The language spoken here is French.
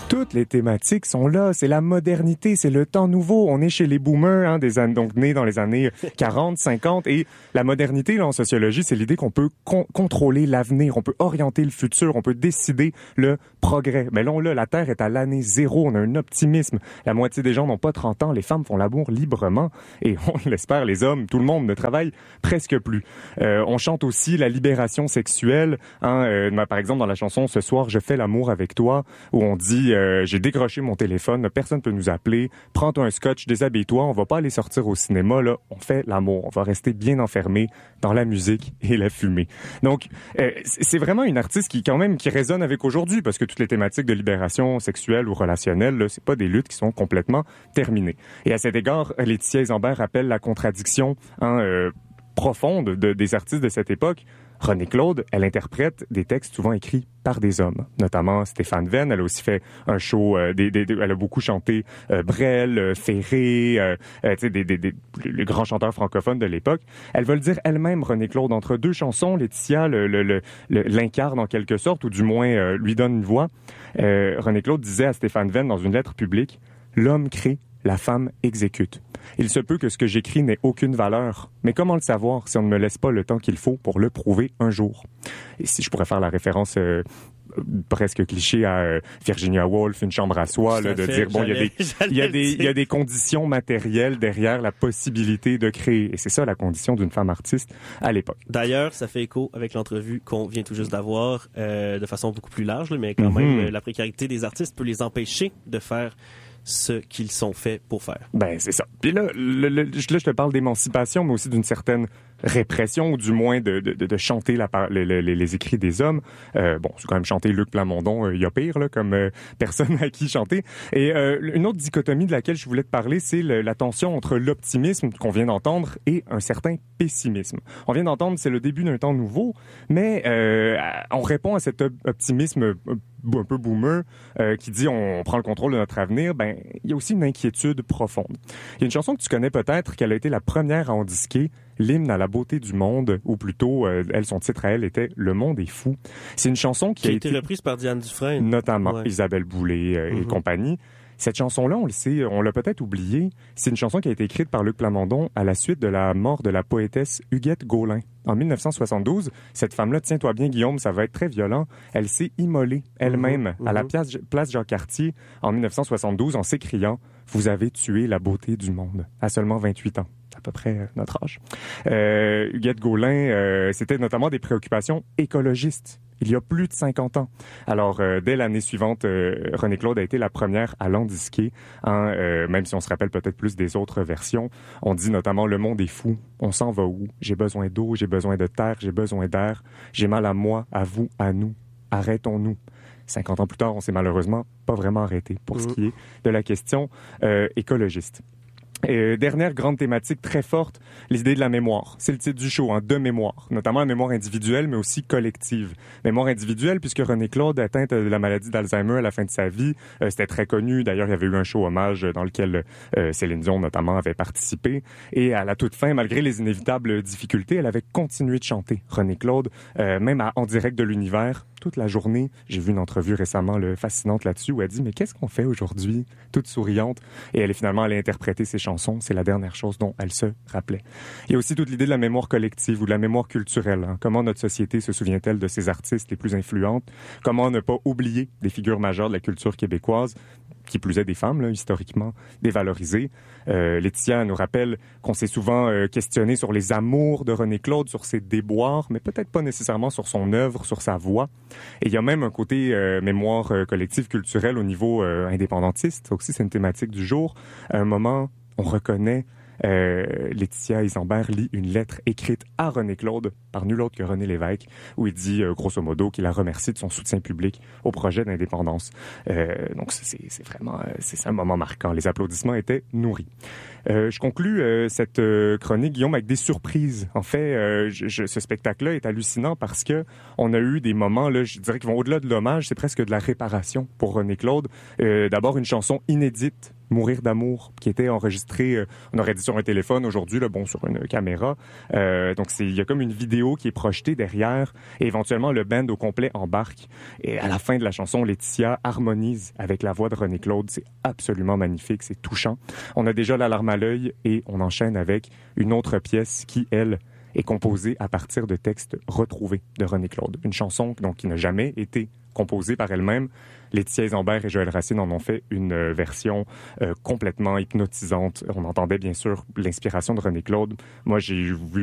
Toutes les thématiques sont là. C'est la modernité, c'est le temps nouveau. On est chez les boomers, donc nés dans les années 40, 50. Et la modernité, là, en sociologie, c'est l'idée qu'on peut contrôler l'avenir, on peut orienter le futur, on peut décider le progrès. Mais là, la Terre est à l'année zéro. On a un optimisme. La moitié des gens n'ont pas 30 ans. Les femmes font l'amour librement. Et on l'espère, les hommes, tout le monde ne travaille presque plus. On chante aussi la libération sexuelle. Par exemple, dans la chanson « Ce soir, je fais l'amour avec toi », où on dit j'ai décroché mon téléphone, personne peut nous appeler, prends-toi un scotch, déshabille-toi, on va pas aller sortir au cinéma, là, on fait l'amour, on va rester bien enfermé dans la musique et la fumée. Donc, c'est vraiment une artiste qui résonne avec aujourd'hui, parce que toutes les thématiques de libération sexuelle ou relationnelle, là, c'est pas des luttes qui sont complètement terminées. Et à cet égard, Laetitia Isambert rappelle la contradiction profonde des artistes de cette époque. René Claude, elle interprète des textes souvent écrits par des hommes, notamment Stéphane Venn. Elle a aussi fait un show, elle a beaucoup chanté Brel, Ferré, les grands chanteurs francophones de l'époque. Elle va le dire elle-même, René Claude, entre deux chansons, Laetitia l'incarne en quelque sorte, ou du moins lui donne une voix. René Claude disait à Stéphane Venn dans une lettre publique, « L'homme crée, la femme exécute. Il se peut que ce que j'écris n'ait aucune valeur, mais comment le savoir si on ne me laisse pas le temps qu'il faut pour le prouver un jour? » Et si je pourrais faire la référence presque cliché à Virginia Woolf, Une chambre à soi, là, de dire bon, il y a des conditions matérielles derrière la possibilité de créer, et c'est ça la condition d'une femme artiste à l'époque. D'ailleurs, ça fait écho avec l'entrevue qu'on vient tout juste d'avoir de façon beaucoup plus large, mais quand même la précarité des artistes peut les empêcher de faire ce qu'ils sont faits pour faire. Ben, c'est ça. Puis là, je te parle d'émancipation, mais aussi d'une certaine répression, ou du moins de chanter les écrits des hommes. C'est quand même chanter Luc Plamondon, il y a pire, là, comme personne à qui chanter. Et une autre dichotomie de laquelle je voulais te parler, c'est la tension entre l'optimisme qu'on vient d'entendre et un certain pessimisme. On vient d'entendre, c'est le début d'un temps nouveau, mais on répond à cet optimisme un peu boomer qui dit on prend le contrôle de notre avenir. Ben, il y a aussi une inquiétude profonde. Il y a une chanson que tu connais peut-être, qu'elle a été la première à en disquer, L'hymne à la beauté du monde, ou plutôt, son titre à elle était Le monde est fou. C'est une chanson qui a été reprise par Diane Dufresne. Notamment, Isabelle Boulay et compagnie. Cette chanson-là, on le sait, on l'a peut-être oublié, c'est une chanson qui a été écrite par Luc Plamondon à la suite de la mort de la poétesse Huguette Gaulin. En 1972, cette femme-là, tiens-toi bien Guillaume, ça va être très violent, elle s'est immolée elle-même à la place Jacques-Cartier en 1972 en s'écriant « Vous avez tué la beauté du monde » à seulement 28 ans. À peu près notre âge. Huguette Gaulin, c'était notamment des préoccupations écologistes. Il y a plus de 50 ans. Alors, dès l'année suivante, René Claude a été la première à l'endisquer, même si on se rappelle peut-être plus des autres versions. On dit notamment « Le monde est fou, on s'en va où? J'ai besoin d'eau, j'ai besoin de terre, j'ai besoin d'air. J'ai mal à moi, à vous, à nous. Arrêtons-nous. » 50 ans plus tard, on s'est malheureusement pas vraiment arrêté pour ce qui est de la question écologiste. Dernière grande thématique très forte, les idées de la mémoire. C'est le titre du show, de mémoire. Notamment la mémoire individuelle, mais aussi collective. Mémoire individuelle, puisque René Claude, atteinte de la maladie d'Alzheimer à la fin de sa vie, c'était très connu. D'ailleurs, il y avait eu un show hommage dans lequel Céline Dion, notamment, avait participé. Et à la toute fin, malgré les inévitables difficultés, elle avait continué de chanter, René Claude, même En direct de l'univers. Toute la journée, j'ai vu une entrevue récemment fascinante là-dessus où elle dit « Mais qu'est-ce qu'on fait aujourd'hui? » Toute souriante. Et elle est allée interpréter ses chansons. C'est la dernière chose dont elle se rappelait. Il y a aussi toute l'idée de la mémoire collective ou de la mémoire culturelle. Comment notre société se souvient-elle de ses artistes les plus influentes? Comment ne pas oublier des figures majeures de la culture québécoise, qui plus est des femmes, historiquement dévalorisées. Laetitia nous rappelle qu'on s'est souvent questionné sur les amours de René Claude, sur ses déboires, mais peut-être pas nécessairement sur son œuvre, sur sa voix. Et il y a même un côté mémoire collective culturelle au niveau indépendantiste. Ça aussi, c'est une thématique du jour. À un moment, on reconnaît Laetitia Isambert lit une lettre écrite à René Claude par nul autre que René Lévesque, où il dit grosso modo qu'il la remercie de son soutien public au projet d'indépendance. Donc c'est vraiment c'est un moment marquant. Les applaudissements étaient nourris. Je conclus cette chronique, Guillaume, avec des surprises. En fait, ce spectacle-là est hallucinant parce que on a eu des moments, là, je dirais, qui vont au-delà de l'hommage. C'est presque de la réparation pour René Claude. D'abord, une chanson inédite Mourir d'amour, qui était enregistré, on aurait dit sur un téléphone aujourd'hui, là, bon, sur une caméra. Donc, il y a comme une vidéo qui est projetée derrière et éventuellement le band au complet embarque. Et à la fin de la chanson, Laetitia harmonise avec la voix de René Claude. C'est absolument magnifique, c'est touchant. On a déjà la larme à l'œil et on enchaîne avec une autre pièce qui, elle, est composée à partir de textes retrouvés de René Claude. Une chanson donc, qui n'a jamais été composée par elle-même. Laetitia Isambert et Joël Racine en ont fait une version complètement hypnotisante. On entendait bien sûr l'inspiration de René Claude. Moi, j'ai vu